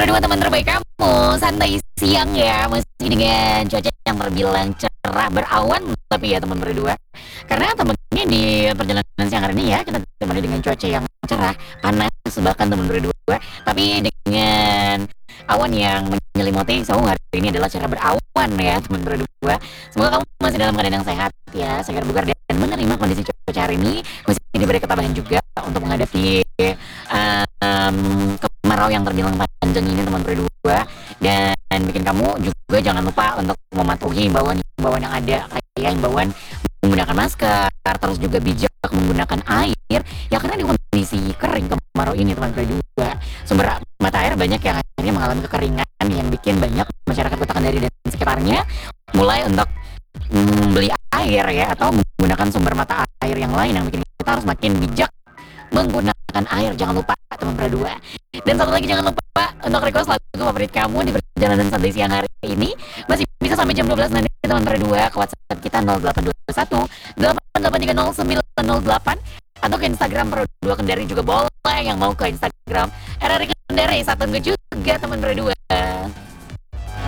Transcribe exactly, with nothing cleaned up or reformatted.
Aduh teman terbaik kamu, santai siang ya, masih dengan cuaca yang terbilang cerah berawan tapi ya teman berdua. Karena temennya di perjalanan siang hari ini ya, kita temani dengan cuaca yang cerah, panas bahkan teman berdua. Tapi dengan awan yang menyelimuti, so hari ini adalah cerah berawan ya teman berdua. Semoga kamu masih dalam keadaan yang sehat ya, segar bugar dan menerima kondisi cuaca hari ini. Masih diberi ketabahan juga untuk menghadapi um, kemarau yang terbilang panjang ini teman berdua, dan bikin kamu juga jangan lupa untuk mematuhi himbauan-himbauan yang ada, kayak himbauan menggunakan masker, terus juga bijak menggunakan air ya, karena di kondisi kering kemarau ini teman berdua, sumber mata air banyak yang akhirnya mengalami kekeringan yang bikin banyak masyarakat Kota Kendari dan sekitarnya mulai untuk membeli air ya, atau menggunakan sumber mata air yang lain yang bikin kita harus makin bijak menggunakan air. Jangan lupa teman berdua. Dan satu lagi, jangan lupa untuk request lagu favorit kamu di perjalanan santai siang hari ini. Masih bisa sampai jam dua belas nanti teman berdua ke WhatsApp kita nol delapan dua satu delapan delapan tiga nol sembilan nol delapan, atau ke Instagram Pro dua Kendari juga boleh, yang mau ke Instagram R R I Kendari satu juga teman berdua.